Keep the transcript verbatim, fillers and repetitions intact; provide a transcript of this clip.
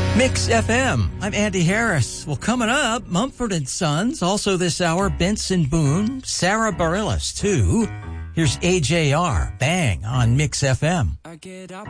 Mix F M. I'm Andy Harris. Well, coming up, Mumford and Sons. Also this hour, Benson Boone, Sarah Bareilles, too. Here's A J R, Bang, on Mix F M. I get up.